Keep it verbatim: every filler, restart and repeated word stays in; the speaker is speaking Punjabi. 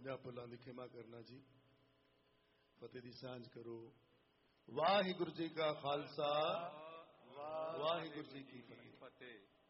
ਪੰਜਾਂ ਭੁੱਲਾਂ ਦੀ ਖਿਮਾ ਕਰਨਾ ਜੀ। ਫਤਿਹ ਦੀ ਸਾਂਝ ਕਰੋ। ਵਾਹਿਗੁਰੂ ਜੀ ਕਾ ਖਾਲਸਾ, ਵਾਹਿਗੁਰੂ ਜੀ ਕੀ ਫਤਿਹ।